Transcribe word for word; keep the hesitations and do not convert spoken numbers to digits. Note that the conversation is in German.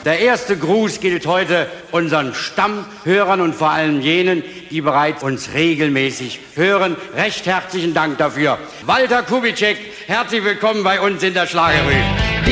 Der erste Gruß gilt heute unseren Stammhörern und vor allem jenen, die bereits uns regelmäßig hören. Recht herzlichen Dank dafür. Walter Kubitschek, herzlich willkommen bei uns in der Schlagerrevue.